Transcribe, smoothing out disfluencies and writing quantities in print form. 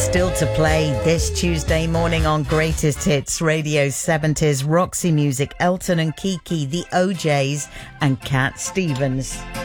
still to play this Tuesday morning on Greatest Hits Radio 70s, Roxy Music, Elton and Kiki, the OJs and Cat Stevens.